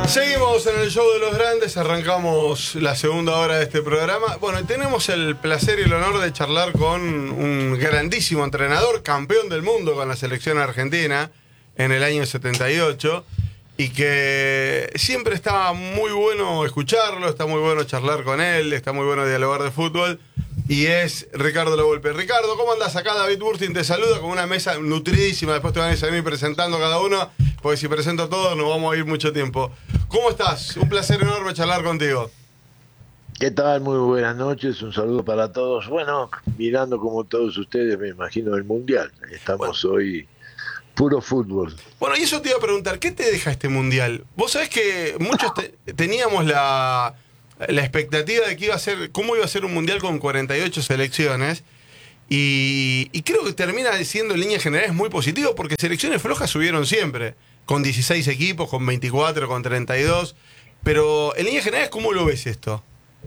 Seguimos en el show de los grandes, arrancamos la segunda hora de este programa. Bueno, tenemos el placer y el honor de charlar con un grandísimo entrenador, campeón del mundo con la selección argentina en el año 78, y que siempre está muy bueno escucharlo, está muy bueno charlar con él, está muy bueno dialogar de fútbol, y es Ricardo La Volpe. Ricardo, ¿cómo andás acá? David Burstin te saluda con una mesa nutridísima, después te van a ir presentando cada uno, porque si presento a todos nos vamos a ir mucho tiempo. ¿Cómo estás? Un placer enorme charlar contigo. ¿Qué tal? Muy buenas noches, un saludo para todos. Bueno, mirando como todos ustedes, me imagino, el Mundial. Estamos hoy puro fútbol. Bueno, y eso te iba a preguntar, ¿qué te deja este Mundial? Vos sabés que muchos teníamos la expectativa de que iba a ser, cómo iba a ser un Mundial con 48 selecciones, y creo que termina siendo en líneas generales muy positivo, porque selecciones flojas subieron siempre, con 16 equipos, con 24, con 32, pero en líneas generales, ¿cómo lo ves esto?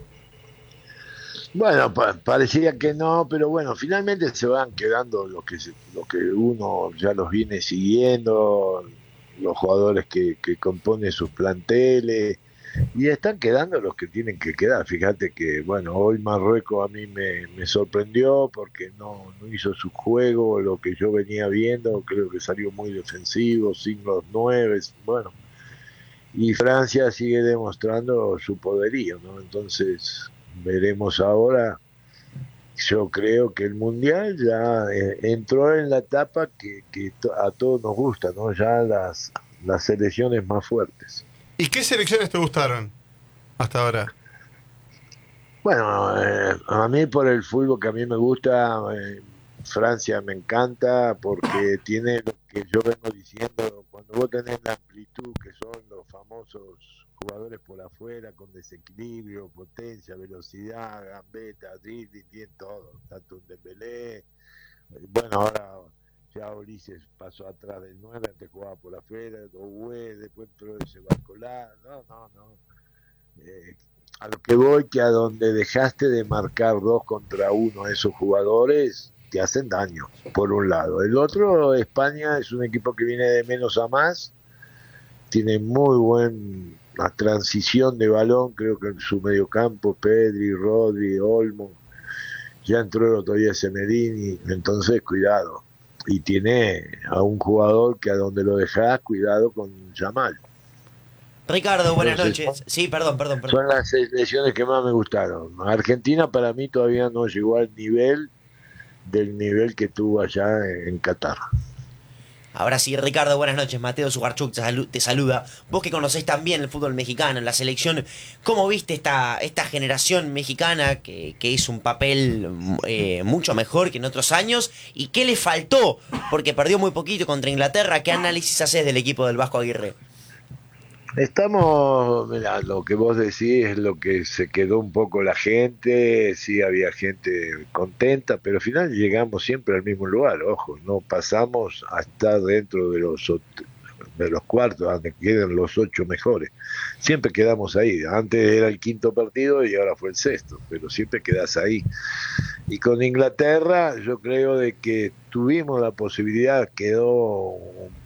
Bueno, parecía que no, pero bueno, finalmente se van quedando lo que uno ya los viene siguiendo, los jugadores que componen sus planteles, y están quedando los que tienen que quedar. Fíjate que, bueno, hoy Marruecos a mí me sorprendió porque no hizo su juego, lo que yo venía viendo, creo que salió muy defensivo, sin los nueves, bueno, y Francia sigue demostrando su poderío, ¿no? Entonces, veremos ahora. Yo creo que el Mundial ya entró en la etapa que a todos nos gusta, ¿no? Ya las selecciones más fuertes. ¿Y qué selecciones te gustaron hasta ahora? Bueno, a mí por el fútbol que a mí me gusta, Francia me encanta porque tiene lo que yo vengo diciendo, cuando vos tenés la amplitud que son los famosos jugadores por afuera, con desequilibrio, potencia, velocidad, gambeta, dribbling, tiene todo, tanto un Dembélé, bueno, ahora ya Ulises pasó atrás del 9, antes jugaba por afuera, Doué, después entró ese Barcolá, no. Eh, a lo que voy, que a donde dejaste de marcar 2 contra 1 esos jugadores, te hacen daño, por un lado. El otro, España, es un equipo que viene de menos a más, tiene muy buena transición de balón, creo que en su mediocampo, Pedri, Rodri, Olmo, ya entró el otro día Semerini, entonces cuidado. Y tiene a un jugador que a donde lo dejás, cuidado con Yamal. Ricardo, buenas Entonces, noches. Sí, perdón. son las selecciones que más me gustaron. Argentina para mí todavía no llegó al nivel del nivel que tuvo allá en Qatar. Ahora sí, Ricardo, buenas noches. Mateo Sugarchuk te saluda. Vos que conocés también el fútbol mexicano, la selección, ¿cómo viste esta generación mexicana que hizo un papel mucho mejor que en otros años? ¿Y qué le faltó? Porque perdió muy poquito contra Inglaterra. ¿Qué análisis haces del equipo del Vasco Aguirre? Mirá, lo que vos decís es lo que se quedó un poco la gente, sí había gente contenta, pero al final llegamos siempre al mismo lugar, ojo, no pasamos a estar dentro de los cuartos, donde quedan los 8 mejores. Siempre quedamos ahí, antes era el quinto partido y ahora fue el sexto, pero siempre quedás ahí. Y con Inglaterra yo creo de que tuvimos la posibilidad, quedó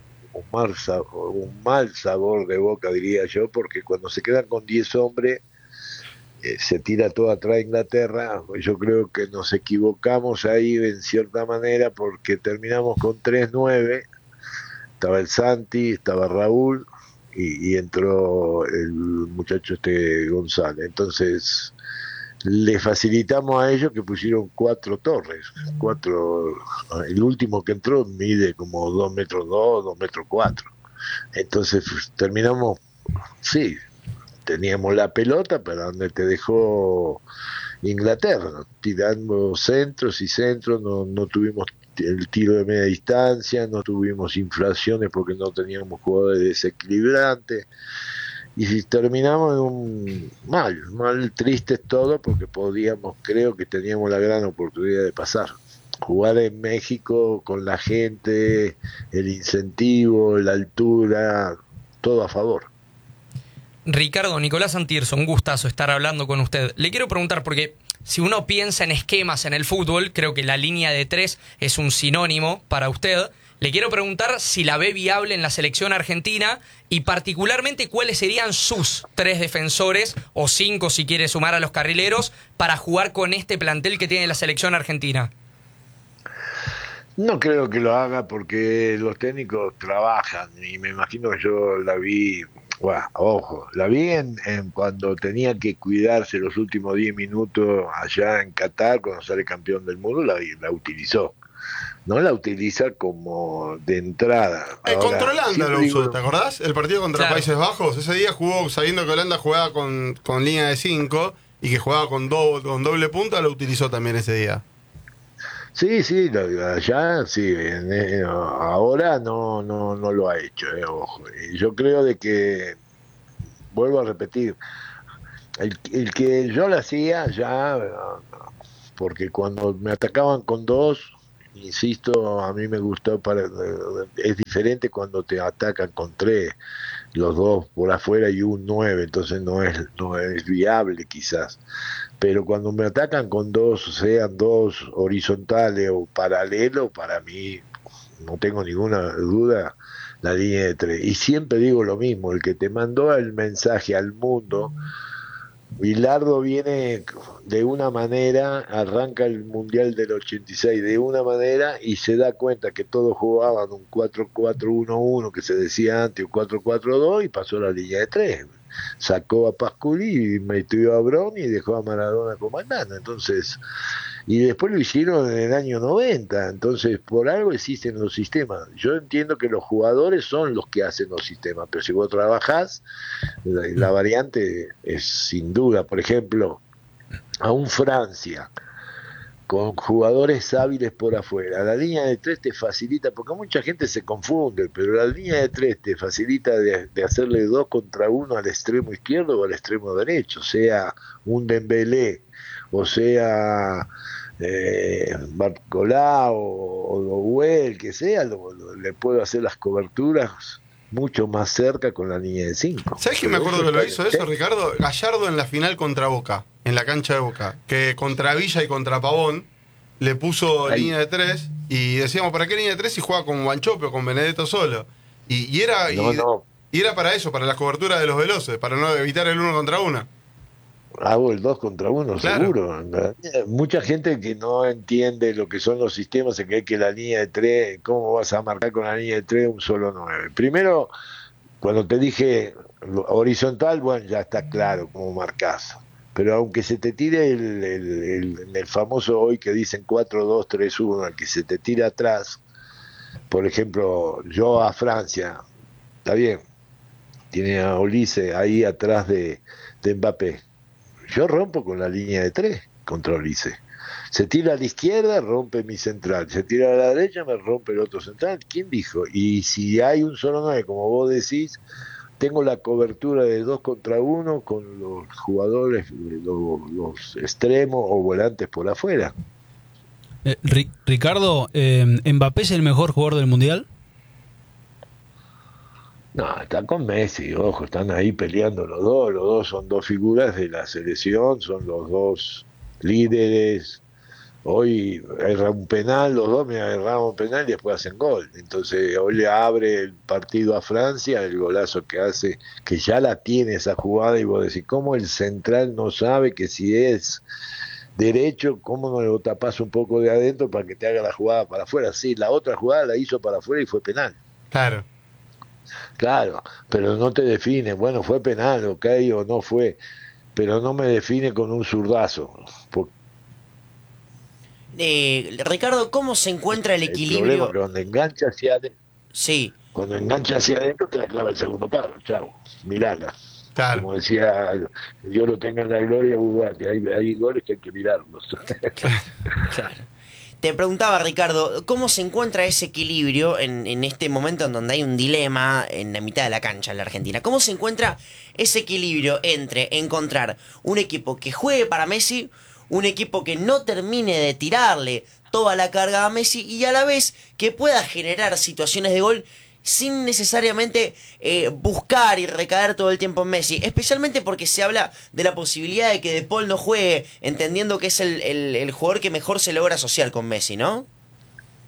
un mal sabor de boca, diría yo, porque cuando se quedan con 10 hombres, se tira todo atrás Inglaterra. Yo creo que nos equivocamos ahí en cierta manera porque terminamos con 3-9, estaba el Santi, estaba Raúl y entró el muchacho González. Entonces le facilitamos a ellos que pusieron 4 torres, el último que entró mide como 2 metros 2, 2 metros 4. Entonces terminamos, sí, teníamos la pelota, pero donde te dejó Inglaterra, ¿no? Tirando centros y centros, no tuvimos el tiro de media distancia, no tuvimos inflaciones porque no teníamos jugadores desequilibrantes. Y si terminamos en un mal, tristes todo, porque creo que teníamos la gran oportunidad de pasar. Jugar en México con la gente, el incentivo, la altura, todo a favor. Ricardo, Nicolás Antirso, un gustazo estar hablando con usted. Le quiero preguntar, porque si uno piensa en esquemas en el fútbol, creo que la línea de 3 es un sinónimo para usted. Le quiero preguntar si la ve viable en la selección argentina y particularmente cuáles serían sus 3 defensores, o 5 si quiere sumar a los carrileros, para jugar con este plantel que tiene la selección argentina. No creo que lo haga porque los técnicos trabajan y me imagino que yo la vi, bueno, ojo, la vi en cuando tenía que cuidarse los últimos 10 minutos allá en Qatar, cuando sale campeón del mundo, la utilizó. No la utiliza como de entrada. Contra Ahora, Holanda lo usó, ¿te acordás? El partido contra Claro. Países Bajos. Ese día jugó sabiendo que Holanda jugaba con línea de 5 y que jugaba con doble punta, lo utilizó también ese día. Sí, sí, allá sí, ahora no lo ha hecho, ojo. Y yo creo de que, vuelvo a repetir, el que yo lo hacía ya, porque cuando me atacaban con 2, insisto, a mí me gustó, es diferente cuando te atacan con 3, los 2 por afuera y un 9, entonces no es viable quizás. Pero cuando me atacan con 2, sean 2 horizontales o paralelos, para mí, no tengo ninguna duda, la línea de 3. Y siempre digo lo mismo, el que te mandó el mensaje al mundo, Bilardo viene de una manera, arranca el Mundial del 86 de una manera y se da cuenta que todos jugaban un 4-4-1-1 que se decía antes, un 4-4-2 y pasó a la línea de 3. Sacó a Pasculi y metió a Brown y dejó a Maradona comandando. Entonces, y después lo hicieron en el año 90. Entonces, por algo existen los sistemas. Yo entiendo que los jugadores son los que hacen los sistemas, pero si vos trabajás, la variante es sin duda. Por ejemplo, a un Francia con jugadores hábiles por afuera. La línea de 3 te facilita, porque mucha gente se confunde, pero la línea de 3 te facilita de hacerle 2 contra 1 al extremo izquierdo o al extremo derecho, sea un Dembélé, o sea Barcolá o el que sea, le puedo hacer las coberturas mucho más cerca con la línea de 5. ¿Sabes quién me acuerdo que lo hizo eso, Ricardo? Gallardo en la final contra Boca, en la cancha de Boca, que contra Villa y contra Pavón le puso Ahí. línea de 3 y decíamos, ¿para qué línea de 3 si juega con Guanchope o con Benedetto solo? Y era y era para eso, para las coberturas de los veloces, para no evitar el 1 contra 1. Hago el 2 contra 1, Claro. seguro. Mucha gente que no entiende lo que son los sistemas se cree que la línea de 3, ¿cómo vas a marcar con la línea de 3 un solo 9? Primero, cuando te dije horizontal, bueno, ya está claro cómo marcás. Pero aunque se te tire el famoso hoy que dicen 4-2-3-1, el que se te tira atrás, por ejemplo, yo a Francia, está bien, tiene a Olise ahí atrás de Mbappé. Yo rompo con la línea de 3 contra Olise. Se tira a la izquierda, rompe mi central. Se tira a la derecha, me rompe el otro central. ¿Quién dijo? Y si hay un solo 9, como vos decís, tengo la cobertura de 2 contra 1 con los jugadores, los extremos o volantes por afuera. Ricardo, ¿Mbappé es el mejor jugador del Mundial? No, está con Messi, ojo, están ahí peleando los dos son 2 figuras de la selección, son los 2 líderes. Hoy erra un penal, los 2 me erraron un penal y después hacen gol. Entonces hoy le abre el partido a Francia, el golazo que hace, que ya la tiene esa jugada y vos decís, ¿cómo el central no sabe que si es derecho, cómo no lo tapás un poco de adentro para que te haga la jugada para afuera? Sí, la otra jugada la hizo para afuera y fue penal. Claro. Claro, pero no te define, bueno, fue penal, ok, o no fue, pero no me define con un zurdazo. Ricardo, ¿cómo se encuentra el El equilibrio? problema es que Sí, cuando engancha hacia adentro te la clava el segundo palo, chao, mirala. Claro. Como decía, Dios lo tenga en la gloria, Bugatti, hay goles que hay que mirarlos. claro. Te preguntaba, Ricardo, ¿cómo se encuentra ese equilibrio en este momento en donde hay un dilema en la mitad de la cancha en la Argentina? ¿Cómo se encuentra ese equilibrio entre encontrar un equipo que juegue para Messi, un equipo que no termine de tirarle toda la carga a Messi y a la vez que pueda generar situaciones de gol sin necesariamente buscar y recaer todo el tiempo en Messi? Especialmente porque se habla de la posibilidad de que De Paul no juegue, entendiendo que es el jugador que mejor se logra asociar con Messi, ¿no?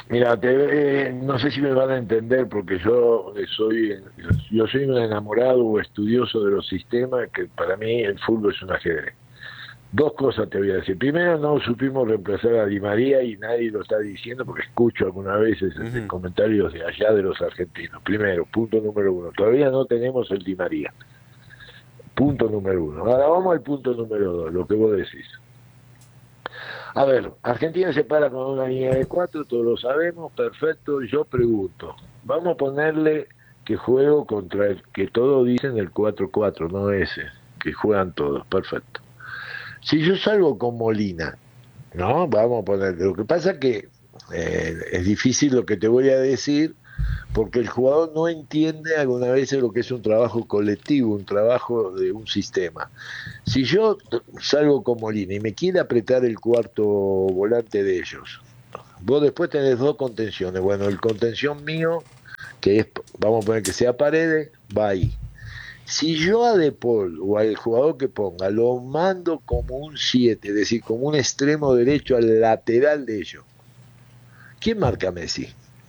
Mira, no sé si me van a entender porque yo soy un enamorado o estudioso de los sistemas, que para mí el fútbol es un ajedrez. Dos cosas te voy a decir. Primero, no supimos reemplazar a Di María y nadie lo está diciendo porque escucho algunas veces comentarios de allá de los argentinos. Primero, punto número uno. Todavía no tenemos el Di María. Punto número uno. Ahora vamos al punto número dos, lo que vos decís. A ver, Argentina se para con una línea de 4, todos lo sabemos, perfecto. Yo pregunto, vamos a ponerle que juego contra el que todos dicen el 4-4, no ese, que juegan todos, perfecto. Si yo salgo con Molina, ¿no? Vamos a poner, lo que pasa que es difícil lo que te voy a decir, porque el jugador no entiende algunas veces lo que es un trabajo colectivo, un trabajo de un sistema. Si yo salgo con Molina y me quiere apretar el cuarto volante de ellos, vos después tenés dos contenciones. Bueno, el contención mío, que es, vamos a poner que sea Paredes, va ahí. Si yo a De Paul o al jugador que ponga lo mando como un 7, es decir, como un extremo derecho al lateral de ellos, ¿quién marca a Messi?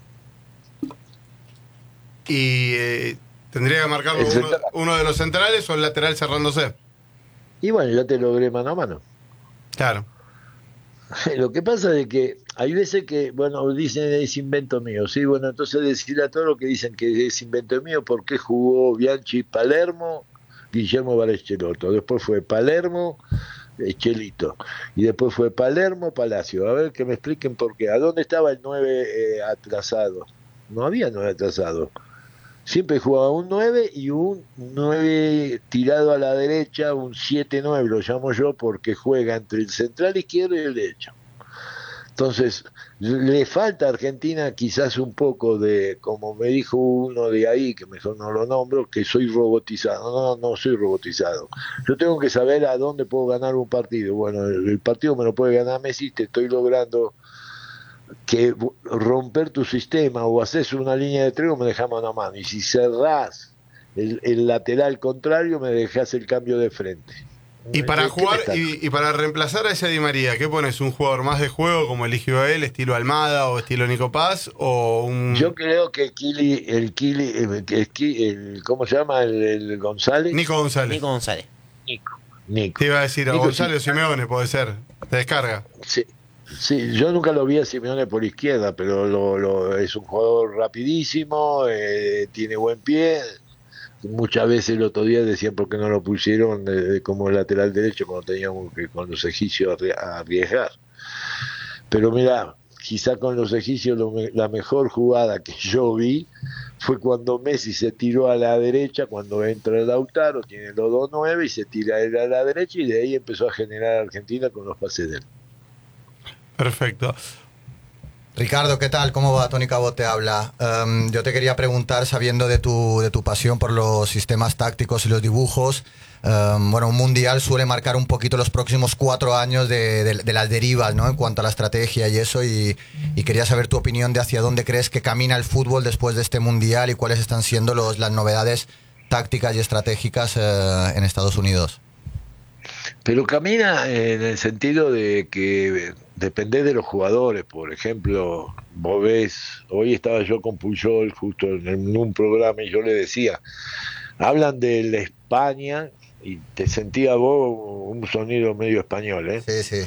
Y tendría que marcarlo uno de los centrales o el lateral cerrándose. Y bueno, ya te logré mano a mano. Claro. Lo que pasa es que hay veces que, bueno, dicen es invento mío, sí, bueno, entonces decirle a todos los que dicen que es invento mío, ¿por qué jugó Bianchi Palermo, Guillermo Barechelotto? Después fue Palermo, Chelito, y después fue Palermo, Palacio. A ver, que me expliquen por qué. ¿A dónde estaba el 9 atrasado? No había 9 atrasado. Siempre jugaba un 9 y un 9 tirado a la derecha, un 7-9 lo llamo yo, porque juega entre el central izquierdo y el derecho. Entonces, le falta a Argentina quizás un poco de, como me dijo uno de ahí, que mejor no lo nombro, que soy robotizado. No soy robotizado. Yo tengo que saber a dónde puedo ganar un partido. Bueno, el partido me lo puede ganar Messi, te estoy logrando que romper tu sistema o haces una línea de 3 o me dejas mano a mano, y si cerrás el lateral contrario me dejas el cambio de frente. Y para jugar y para reemplazar a ese Di María, ¿qué pones? ¿Un jugador más de juego como eligió él, estilo Almada o estilo Nico Paz? O un... Yo creo que ¿cómo se llama? El González. Nico González. Nico. Te iba a decir, o González o Simeone, puede ser. Te descarga. Sí, yo nunca lo vi a Simeone por izquierda, pero es un jugador rapidísimo, tiene buen pie. Muchas veces el otro día decían por qué no lo pusieron como lateral derecho cuando teníamos que con los egipcios arriesgar. Pero mira, quizá con los egipcios la mejor jugada que yo vi fue cuando Messi se tiró a la derecha, cuando entra el Lautaro, tiene los 2-9 y se tira él a la derecha, y de ahí empezó a generar Argentina con los pases de él. Perfecto. Ricardo, ¿qué tal? ¿Cómo va? Tony Cabot te habla. Yo te quería preguntar, sabiendo de tu pasión por los sistemas tácticos y los dibujos, bueno, un mundial suele marcar un poquito los próximos 4 años de las derivas, ¿no? En cuanto a la estrategia y eso, y quería saber tu opinión de hacia dónde crees que camina el fútbol después de este mundial y cuáles están siendo las novedades tácticas y estratégicas en Estados Unidos. Pero camina en el sentido de que depende de los jugadores. Por ejemplo, vos ves, hoy estaba yo con Puyol justo en un programa y yo le decía, hablan de la España y te sentía vos un sonido medio español, ¿eh? Sí.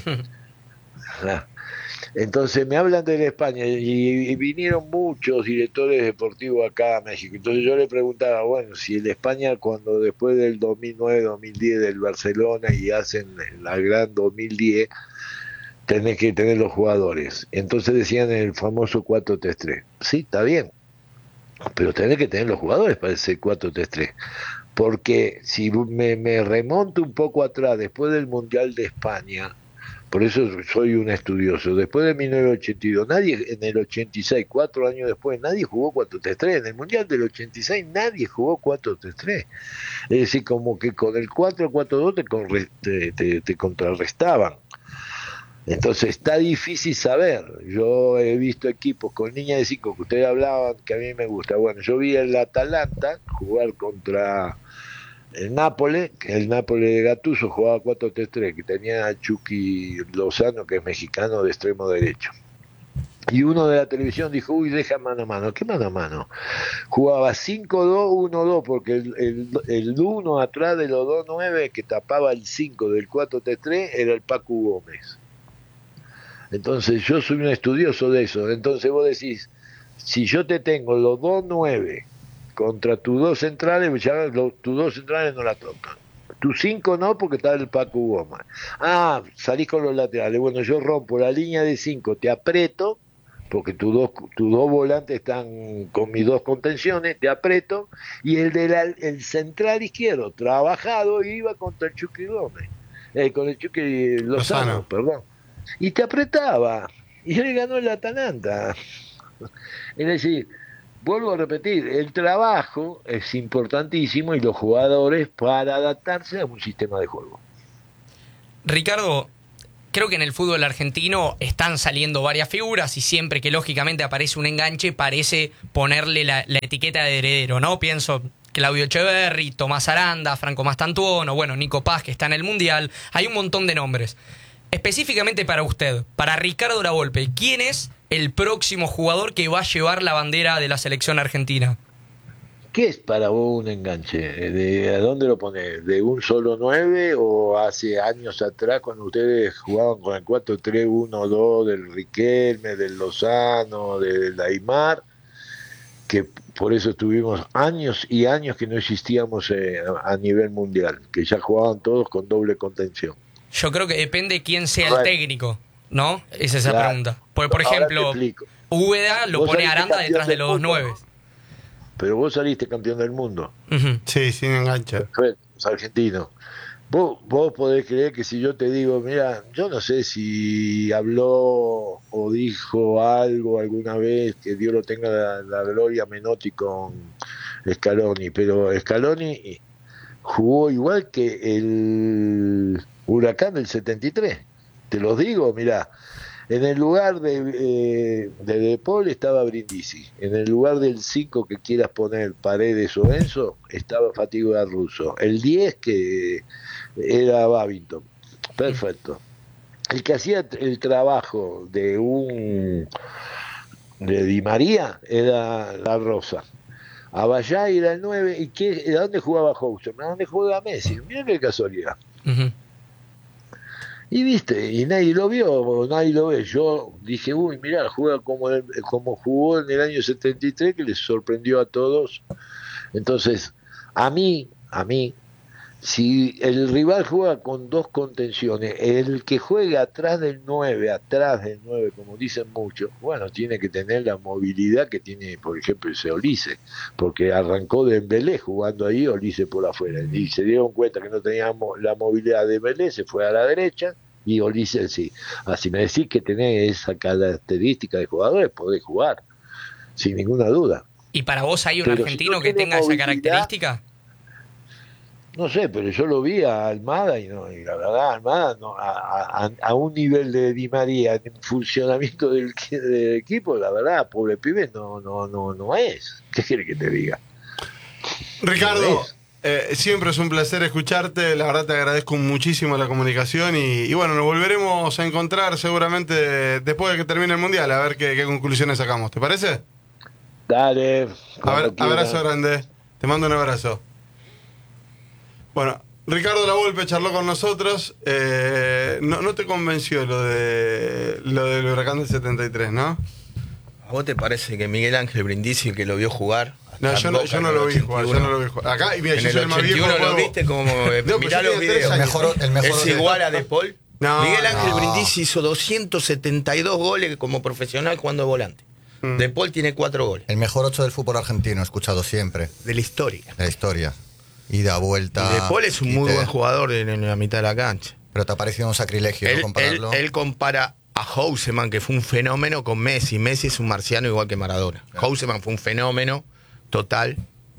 Entonces me hablan de la España y vinieron muchos directores deportivos acá a México. Entonces yo le preguntaba, bueno, si el España cuando después del 2009-2010 del Barcelona y hacen la gran 2010, tenés que tener los jugadores. Entonces decían el famoso 4-3-3. Sí, está bien, pero tenés que tener los jugadores para ese 4-3-3. Porque si me remonto un poco atrás, después del Mundial de España, por eso soy un estudioso, después de 1982, nadie, en el 86, 4 años después, nadie jugó 4-3-3. En el Mundial del 86 nadie jugó 4-3-3. Es decir, como que con el 4-4-2 te contrarrestaban. Entonces está difícil saber. Yo he visto equipos con líneas de 5 que ustedes hablaban, que a mí me gusta. Bueno, yo vi el Atalanta jugar contra el Nápoles, que el Nápoles de Gattuso jugaba 4-3-3, que tenía a Chucky Lozano, que es mexicano, de extremo derecho. Y uno de la televisión dijo, uy, deja mano a mano. ¿Qué mano a mano? Jugaba 5-2, 1-2, porque el 1 atrás de los 2-9 que tapaba el 5 del 4-3-3 era el Pacu Gómez. Entonces yo soy un estudioso de eso. Entonces vos decís, si yo te tengo los 2-9 contra tus dos centrales, ya tus dos centrales no la tocan. Tus 5 no, porque está el Pacu Gómez. Ah, salís con los laterales. Bueno, yo rompo la línea de 5, te aprieto, porque tus dos volantes están con mis dos contenciones, te aprieto, y el central izquierdo, trabajado, iba contra el Chucky Gómez, con el Chucky Lozano, perdón, y te apretaba, y él ganó el Atalanta. Es decir, vuelvo a repetir, el trabajo es importantísimo y los jugadores para adaptarse a un sistema de juego. Ricardo, creo que en el fútbol argentino están saliendo varias figuras y siempre que lógicamente aparece un enganche parece ponerle la etiqueta de heredero, ¿no? Pienso Claudio Echeverri, Tomás Aranda, Franco Mastantuono, bueno, Nico Paz que está en el Mundial, hay un montón de nombres. Específicamente para usted, para Ricardo Lavolpe, ¿quién es el próximo jugador que va a llevar la bandera de la selección argentina? ¿Qué es para vos un enganche? ¿A dónde lo pones? ¿De un solo 9 o hace años atrás cuando ustedes jugaban con el 4-3-1-2 del Riquelme, del Lozano, del Aimar? Que por eso estuvimos años y años que no existíamos a nivel mundial, que ya jugaban todos con doble contención. Yo creo que depende quién sea el técnico, ¿no? Es esa pregunta. Porque, por Ahora ejemplo, Úbeda lo pone Aranda detrás de los dos 9. Pero vos saliste campeón del mundo. Uh-huh. Sí, sin enganche. Perfecto, argentino. Vos podés creer que si yo te digo, mira, yo no sé si habló o dijo algo alguna vez, que Dios lo tenga la gloria, Menotti con Scaloni, pero Scaloni jugó igual que el Huracán del 73. Te los digo, mirá. En el lugar de Paul estaba Brindisi. En el lugar del 5 que quieras poner, Paredes o Enzo, estaba Fatiga Russo. El 10 que era Babington. Perfecto. El que hacía el trabajo de Di María era La Rosa. Abayá era el 9. ¿Y a dónde jugaba Houser? ¿A dónde jugaba Messi? Mirá qué casualidad. Uh-huh. Y viste, y nadie lo vio, nadie lo ve. Yo dije, uy, mirá, juega como jugó en el año 73, que les sorprendió a todos. Entonces, a mí, si el rival juega con dos contenciones, el que juega atrás del 9, como dicen muchos, bueno, tiene que tener la movilidad que tiene, por ejemplo, ese Olise, porque arrancó de Dembélé jugando ahí, Olise por afuera, y se dieron cuenta que no teníamos la movilidad de Dembélé, se fue a la derecha, y Olise sí. Así me decís que tenés esa característica de jugadores, podés jugar, sin ninguna duda. ¿Y para vos hay un Pero argentino si que no tiene tenga esa movilidad, característica? No sé, pero yo lo vi a Almada y la verdad, Almada no, a un nivel de Di María en funcionamiento del equipo, la verdad, pobre pibe, no es. ¿Qué quiere que te diga? Ricardo, siempre es un placer escucharte, la verdad te agradezco muchísimo la comunicación y bueno, nos volveremos a encontrar seguramente después de que termine el Mundial, a ver qué conclusiones sacamos, ¿te parece? Dale. Abrazo grande, te mando un abrazo. Bueno, Ricardo Lavolpe charló con nosotros, no te convenció lo del Huracán del 73, ¿no? ¿A vos te parece que Miguel Ángel Brindisi, el que lo vio jugar? No, yo no lo vi jugar, Acá, y mira, yo soy el más viejo. ¿Lo viste como mirá los videos? El mejor ¿Es igual a De Paul? No, Miguel Ángel Brindisi hizo 272 goles como profesional jugando volante. De Paul tiene 4 goles. El mejor 8 del fútbol argentino, he escuchado siempre. De la historia. De la historia. Ida, vuelta. De Paul es un muy buen jugador en la mitad de la cancha. Pero te ha parecido un sacrilegio ¿no? compararlo. Él compara a Houseman, que fue un fenómeno, con Messi. Messi es un marciano igual que Maradona. Claro. Houseman fue un fenómeno total.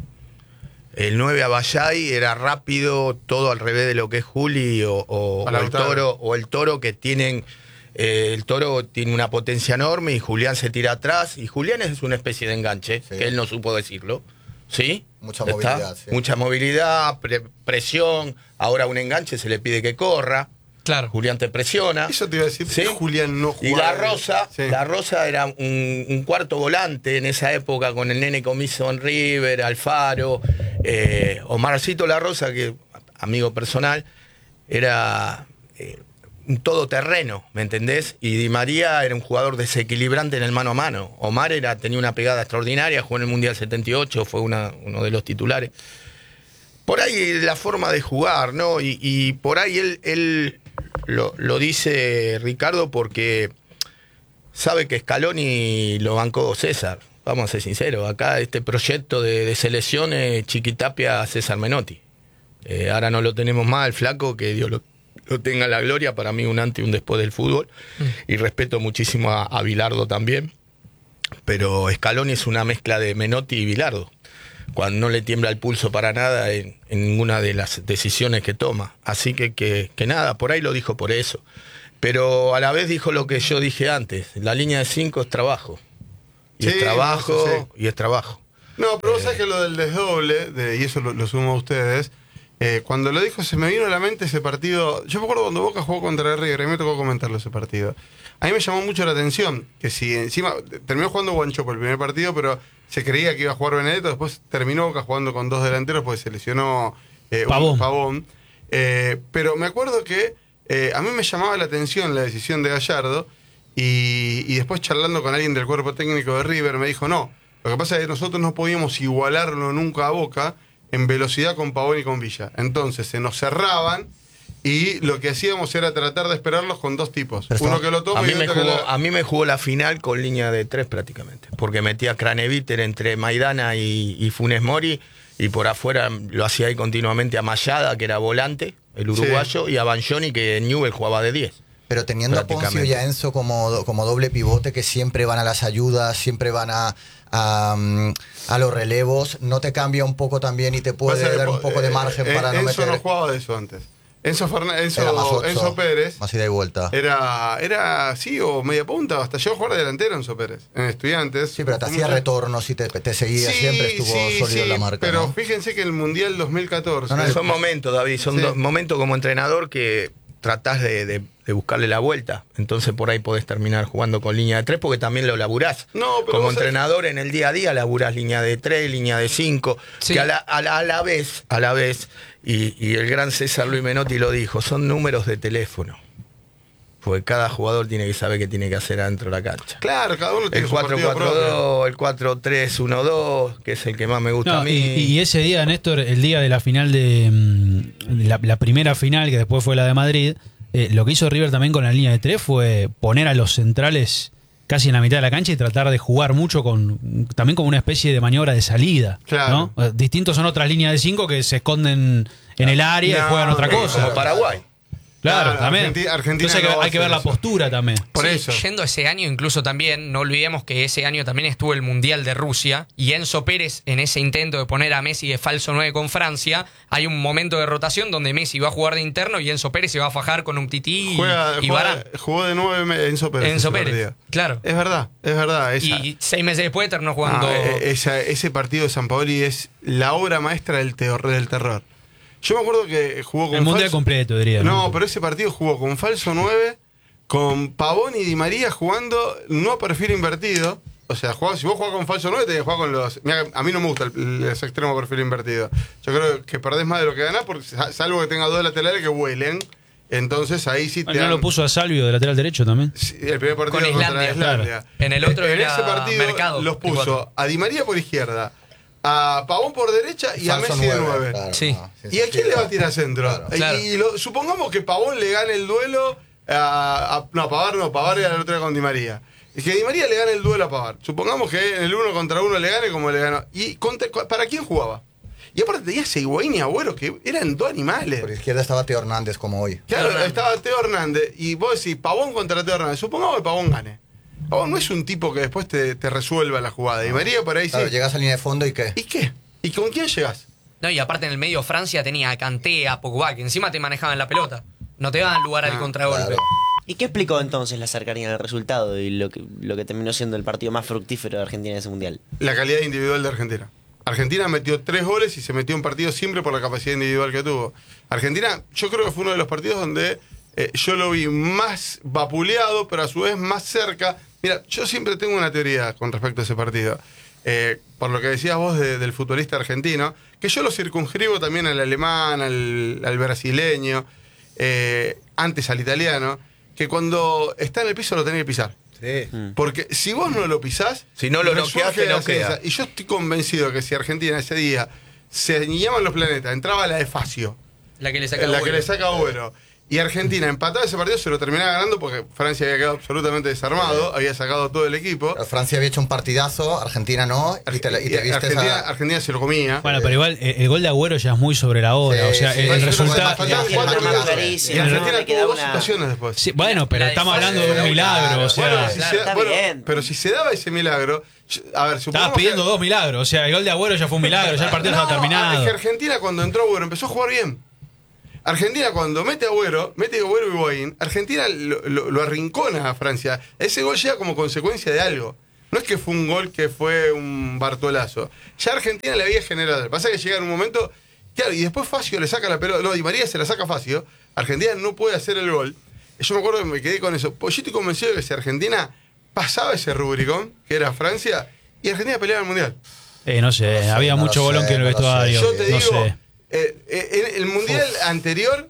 El 9 Abayay era rápido, todo al revés de lo que es Juli o el Toro, o el Toro, que tienen. El Toro tiene una potencia enorme y Julián se tira atrás. Y Julián es una especie de enganche, sí, que él no supo decirlo. ¿Sí? Mucha movilidad. Sí. Mucha movilidad, presión. Ahora un enganche se le pide que corra. Claro. Julián te presiona. Eso te iba a decir, ¿sí? Julián no Y jugaba. La Rosa era un cuarto volante en esa época con el nene Comiso en River, Alfaro, Omarcito La Rosa, que amigo personal, era un todoterreno, ¿me entendés? Y Di María era un jugador desequilibrante en el mano a mano. Omar tenía una pegada extraordinaria, jugó en el Mundial 78, fue uno de los titulares. Por ahí la forma de jugar, ¿no? Y por ahí él lo dice Ricardo porque sabe que Scaloni lo bancó César. Vamos a ser sinceros, acá este proyecto de selecciones Chiquitapia César Menotti. Ahora no lo tenemos más, el flaco, que Dios lo tenga en la gloria, para mí un antes y un después del fútbol. Y respeto muchísimo a Bilardo también. Pero Scaloni es una mezcla de Menotti y Bilardo, cuando no le tiembla el pulso para nada en ninguna de las decisiones que toma. Así que nada, por ahí lo dijo por eso. Pero a la vez dijo lo que yo dije antes, la línea de 5 es trabajo. Y es trabajo, y es trabajo. No, pero vos sabés que lo del desdoble, y eso lo sumo a ustedes, cuando lo dijo se me vino a la mente ese partido. Yo me acuerdo cuando Boca jugó contra River, y me tocó comentarlo ese partido. A mí me llamó mucho la atención que si encima terminó jugando Guanchope el primer partido, pero se creía que iba a jugar Benedetto, después terminó Boca jugando con 2 delanteros porque se lesionó Pavón. Pero me acuerdo que a mí me llamaba la atención la decisión de Gallardo, y después charlando con alguien del cuerpo técnico de River me dijo, no, lo que pasa es que nosotros no podíamos igualarlo nunca a Boca en velocidad con Pavón y con Villa. Entonces se nos cerraban y lo que hacíamos era tratar de esperarlos con 2 tipos. Uno que lo toma y otro que lo... A mí me jugó la final con línea de 3 prácticamente, porque metía a Craneviter entre Maidana y Funes Mori, y por afuera lo hacía ahí continuamente a Mayada, que era volante, el uruguayo, y a Banjoni, que en Newell jugaba de 10. Pero teniendo a Poncio y a Enzo como doble pivote, que siempre van a las ayudas, siempre van a los relevos, ¿no te cambia un poco también y te puede dar un poco de margen para no meter? Enzo no jugaba de eso antes. Enzo Pérez. Más ida y vuelta. Era sí, o media punta, hasta llegó a jugar de delantero Enzo Pérez, en Estudiantes. Sí, pero te hacía retornos y te seguía, siempre estuvo sólido en la marca. Pero ¿no? Fíjense que el Mundial 2014... Son momentos, David, son momentos como entrenador que tratás de buscarle la vuelta. Entonces por ahí podés terminar jugando con línea de 3 porque también lo laburás. No, pero como entrenador en el día a día laburás línea de 3, línea de 5, que a la vez, y el gran César Luis Menotti lo dijo, son números de teléfono. Porque cada jugador tiene que saber qué tiene que hacer adentro de la cancha. Claro, cada uno tiene el su partido propio. 4-4-2, el 4-3-1-2, que es el que más me gusta a mí. Y ese día, Néstor, el día de la final la primera final, que después fue la de Madrid, lo que hizo River también con la línea de 3 fue poner a los centrales casi en la mitad de la cancha y tratar de jugar mucho también como una especie de maniobra de salida. Claro. ¿no? Distintos son otras líneas de 5 que se esconden en el área y juegan otra cosa. Como Paraguay. Claro, también. Argentina Entonces hay que ver la postura también. Por eso. Yendo ese año, incluso también, no olvidemos que ese año también estuvo el Mundial de Rusia, y Enzo Pérez, en ese intento de poner a Messi de falso 9 con Francia, hay un momento de rotación donde Messi va a jugar de interno y Enzo Pérez se va a fajar con un tití y Varane. Jugó de 9 Enzo Pérez. Enzo Pérez, claro. Es verdad. Y 6 meses después terminó jugando... ese partido de Sampaoli es la obra maestra del terror. Yo me acuerdo que jugó con el mundial completo, diría. No, pero ese partido jugó con falso 9, con Pavón y Di María jugando no a perfil invertido. O sea, si vos jugás con falso 9, tenés que jugar con los... Mirá, a mí no me gusta el extremo perfil invertido. Yo creo que perdés más de lo que ganás, porque salvo que tengas 2 laterales que huelen. Entonces ahí sí te... ¿No lo puso a Salvio de lateral derecho también? Sí, el primer partido con contra Islandia. Claro. En el otro en era ese partido Mercado, los puso a Di María por izquierda, a Pavón por derecha y falso a Messi 9, de 9. claro, sí. ¿Y a quién le va a tirar centro? Claro. Supongamos que Pavón le gane el duelo Pavar era el otro día con Di María. Y que Di María le gane el duelo a Pavar. Supongamos que en el 1 contra 1 le gane como le ganó. ¿Y para quién jugaba? Y aparte tenías a Higuaín y Agüero, que eran 2 animales. Por izquierda estaba Teo Hernández, como hoy. Claro, estaba Teo Hernández. Y vos decís, Pavón contra Teo Hernández. Supongamos que Pavón gane. Pavón no es un tipo que después te resuelva la jugada. Di María por ahí claro, sí. Llegas a línea de fondo y ¿qué? ¿Y qué? ¿Y con quién llegás? No, y aparte en el medio Francia tenía a Kanté, a Pogba, que encima te manejaban la pelota. No te daban lugar al contragolpe. Claro. ¿Y qué explicó entonces la cercanía del resultado y lo que terminó siendo el partido más fructífero de Argentina en ese mundial? La calidad individual de Argentina. Argentina metió 3 goles y se metió en partido siempre por la capacidad individual que tuvo. Argentina, yo creo que fue uno de los partidos donde yo lo vi más vapuleado, pero a su vez más cerca. Mira, yo siempre tengo una teoría con respecto a ese partido. Por lo que decías vos del futbolista argentino, que yo lo circunscribo también al alemán, al brasileño, antes al italiano, que cuando está en el piso lo tenés que pisar. Sí. Porque si vos no lo pisás, Si no lo resurge noqueaste, la no queda. defensa. Y yo estoy convencido que si Argentina ese día se alineaban los planetas, entraba la de Facio, La que le saca la que Agüero. le saca Agüero, y Argentina empataba ese partido, se lo terminaba ganando porque Francia había quedado absolutamente desarmado, había sacado todo el equipo. Francia había hecho un partidazo, Argentina no, y te vistes Argentina se lo comía. Bueno, pero igual el gol de Agüero ya es muy sobre la hora. Sí, o sea, sí, el sí, resultado. faltaban y el 4 minutos. clarísimo, Y Argentina le tuvo quedaba 2 una- situaciones después. Sí, bueno, pero La estamos de hablando de un Facio, milagro. O sea, Bueno, si claro, se, está bueno, bien. pero si se daba ese milagro, a ver, estabas supongamos pidiendo que- 2 milagros. O sea, el gol de Agüero ya fue un milagro, ya el partido estaba Es terminado. que Argentina cuando entró Agüero empezó a jugar bien. Argentina cuando mete Agüero y Higuaín, Argentina lo arrincona a Francia. Ese gol llega como consecuencia de algo. No es que fue un gol que fue un bartolazo. Ya Argentina le había generado. Lo que pasa es que llega en un momento, claro, y después Facio le saca la pelota. No, Di María se la saca a Facio. Argentina no puede hacer el gol. Yo me acuerdo que me quedé con eso. Pues yo estoy convencido de que si Argentina pasaba ese rubricón, que era Francia, y Argentina peleaba el Mundial. No sé, había no lo mucho sé, bolón que en el no lo sé. vestuario. Yo te no digo, sé. en el Mundial anterior,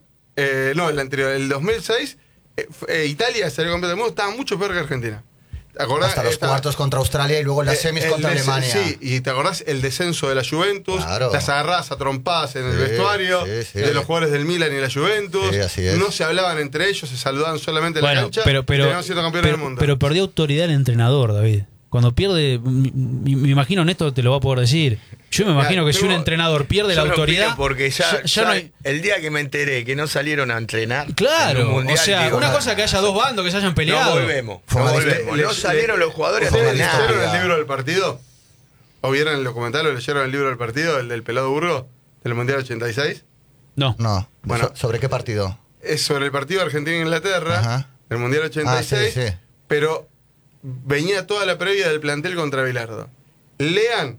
el 2006, Italia salió campeón del mundo, estaba mucho peor que Argentina. ¿Te acordás? hasta los cuartos contra Australia y luego las semis contra Alemania. Sí, y te acordás el descenso de la Juventus, Claro. las agarradas a trompadas en el Sí, vestuario, sí. de los jugadores del Milan y la Juventus. Sí, así es. No se hablaban entre ellos, se saludaban solamente en la Bueno, cancha. pero, y terminaron siendo campeones del mundo. pero perdió autoridad el entrenador, David. Cuando pierde, me imagino, Néstor te lo va a poder decir. Yo me imagino que si un entrenador pierde la Yo no autoridad. opino porque ya no hay. el día que me enteré que no salieron a entrenar. en Claro, un mundial, o sea, digo, una no, cosa que haya dos bandos que se hayan no peleado. volvemos. Fue No una volvemos. No salieron los jugadores a ¿Ustedes entrenar. leyeron el libro del partido? ¿O vieron el documental o leyeron el libro del partido, el del pelado Burgo, del Mundial 86? No. No. Bueno. ¿Sobre qué partido? Es sobre el partido Argentina-Inglaterra, Ajá. el Mundial 86, Ah, sí. pero venía toda la previa del plantel contra Bilardo. Lean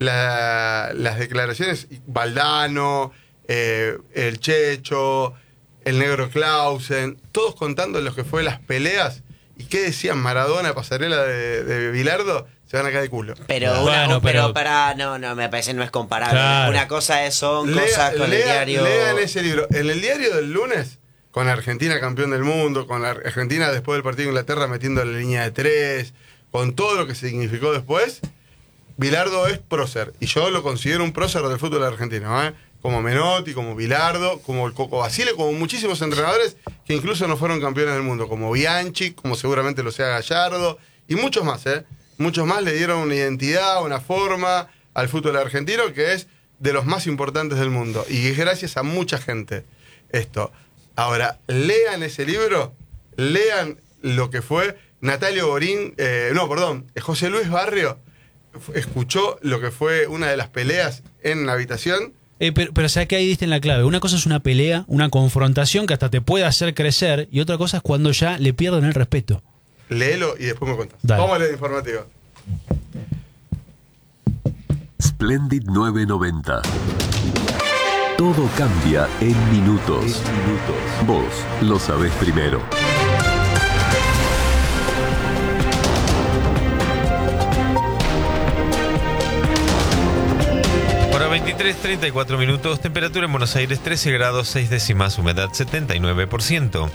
las declaraciones, Valdano, el Checho, el negro Clausen, todos contando lo que fue las peleas y qué decían Maradona, pasarela de Bilardo, se van a caer de culo. Pero, Bueno, pero- no, me parece no es comparable. Claro. Una cosa son cosas con el diario. Lean ese libro. En el diario del lunes, con Argentina campeón del mundo, con la Argentina después del partido de Inglaterra metiendo la línea de 3, con todo lo que significó después, Bilardo es prócer. Y yo lo considero un prócer del fútbol argentino, ¿eh? Como Menotti, como Bilardo, como el Coco Basile, como muchísimos entrenadores que incluso no fueron campeones del mundo, como Bianchi, como seguramente lo sea Gallardo, y muchos más, ¿eh? Muchos más le dieron una identidad, una forma al fútbol argentino que es de los más importantes del mundo. Y es gracias a mucha gente esto. Ahora, lean ese libro, lean lo que fue Natalio Borín, José Luis Barrio escuchó lo que fue una de las peleas en la habitación. Pero ¿sabes que ahí diste en la clave? Una cosa es una pelea, una confrontación que hasta te puede hacer crecer, y otra cosa es cuando ya le pierden el respeto. Léelo y después me cuentas. Dale. Vamos a leer informativo. Splendid 990. Todo cambia en minutos. Vos lo sabés primero. Hora 23:34 minutos, temperatura en Buenos Aires 13 grados 6 décimas, humedad 79%.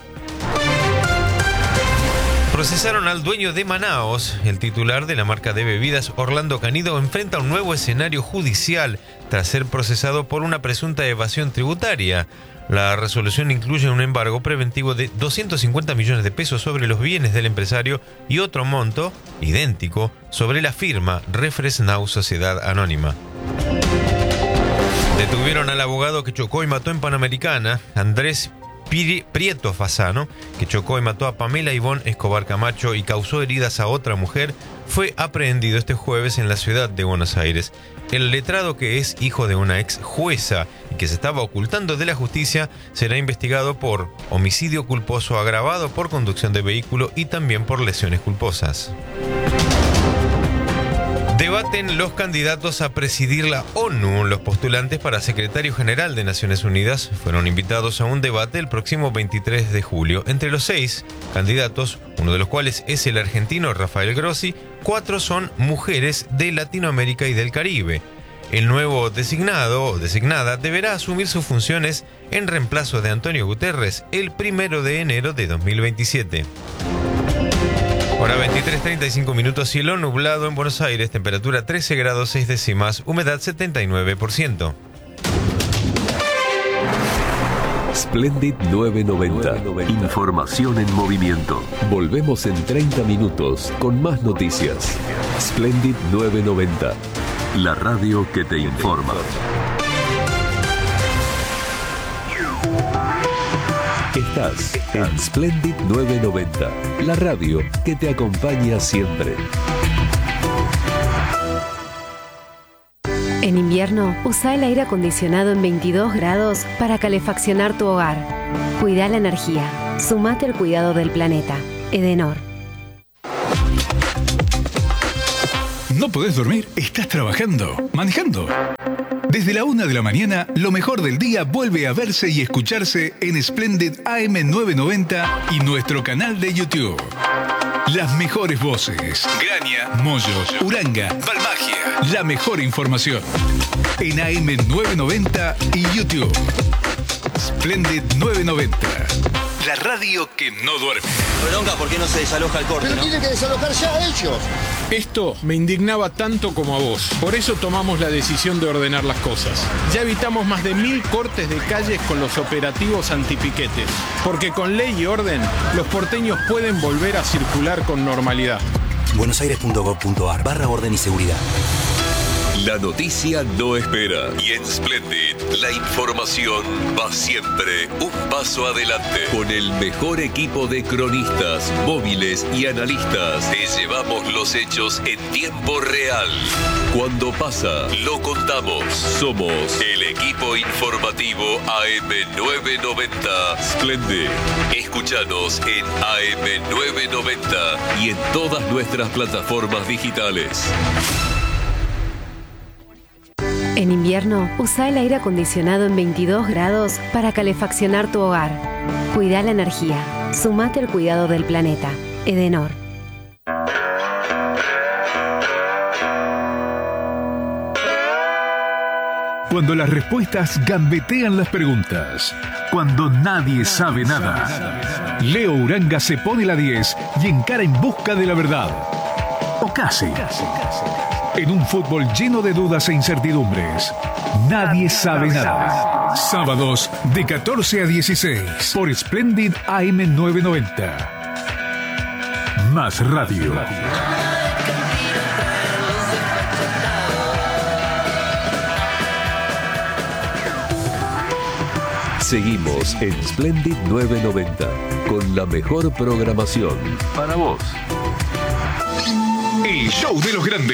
Procesaron al dueño de Manaos. El titular de la marca de bebidas, Orlando Canido, enfrenta un nuevo escenario judicial tras ser procesado por una presunta evasión tributaria. La resolución incluye un embargo preventivo de 250 millones de pesos sobre los bienes del empresario y otro monto, idéntico, sobre la firma Refresnau Sociedad Anónima. Detuvieron al abogado que chocó y mató en Panamericana, Andrés Prieto Fasano, que chocó y mató a Pamela Ivonne Escobar Camacho y causó heridas a otra mujer, fue aprehendido este jueves en la ciudad de Buenos Aires. El letrado, que es hijo de una ex jueza y que se estaba ocultando de la justicia, será investigado por homicidio culposo agravado por conducción de vehículo y también por lesiones culposas. Debaten los candidatos a presidir la ONU. Los postulantes para secretario general de Naciones Unidas fueron invitados a un debate el próximo 23 de julio. Entre los 6 candidatos, uno de los cuales es el argentino Rafael Grossi, 4 son mujeres de Latinoamérica y del Caribe. El nuevo designado o designada deberá asumir sus funciones en reemplazo de Antonio Guterres el 1 de enero de 2027. Hora 23:35 minutos, cielo nublado en Buenos Aires, temperatura 13 grados 6 décimas, humedad 79%. Splendid 990. Información en movimiento. Volvemos en 30 minutos con más noticias. Splendid 990. La radio que te informa. Estás en Splendid 990, la radio que te acompaña siempre. En invierno, usa el aire acondicionado en 22 grados para calefaccionar tu hogar. Cuida la energía. Sumate al cuidado del planeta. Edenor. ¿No podés dormir? ¿Estás trabajando? ¿Manejando? Desde la 1 de la mañana, lo mejor del día vuelve a verse y escucharse en Splendid AM990 y nuestro canal de YouTube. Las mejores voces. Graña, Moyo, Uranga, Balmagia. La mejor información. En AM990 y YouTube. Splendid 990. La radio que no duerme. Bronca, ¿por qué no se desaloja el corte? Pero tienen que desalojar ya ellos. Esto me indignaba tanto como a vos. Por eso tomamos la decisión de ordenar las cosas. Ya evitamos más de 1000 cortes de calles con los operativos antipiquetes. Porque con ley y orden, los porteños pueden volver a circular con normalidad. buenosaires.gov.ar/orden y seguridad. La noticia no espera. Y en Splendid, la información va siempre un paso adelante. Con el mejor equipo de cronistas, móviles y analistas, te llevamos los hechos en tiempo real. Cuando pasa, lo contamos. Somos el equipo informativo AM990 Splendid. Escúchanos en AM990 y en todas nuestras plataformas digitales. En invierno, usa el aire acondicionado en 22 grados para calefaccionar tu hogar. Cuida la energía. Sumate al cuidado del planeta. Edenor. Cuando las respuestas gambetean las preguntas. Cuando nadie sabe nada. Leo Uranga se pone la 10 y encara en busca de la verdad. O casi. En un fútbol lleno de dudas e incertidumbres. Nadie sabe nada. Sábados de 14 a 16 por Splendid AM990. Más radio. Seguimos en Splendid 990 con la mejor programación para vos. El show de los grandes.